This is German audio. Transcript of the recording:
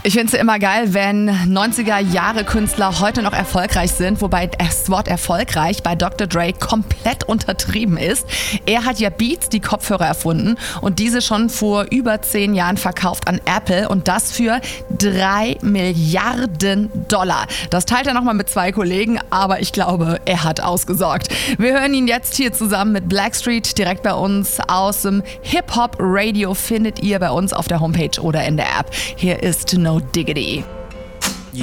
Ich finde es ja immer geil, wenn 90er-Jahre-Künstler heute noch erfolgreich sind, wobei das Wort erfolgreich bei Dr. Dre komplett untertrieben ist. Er hat ja Beats, die Kopfhörer, erfunden und diese schon vor über 10 Jahren verkauft an Apple und das für $3 Milliarden. Das teilt er nochmal mit 2 Kollegen, aber ich glaube, er hat ausgesorgt. Wir hören ihn jetzt hier zusammen mit Blackstreet direkt bei uns aus dem Hip-Hop-Radio, findet ihr bei uns auf der Homepage oder in der App. Hier ist No Diggity.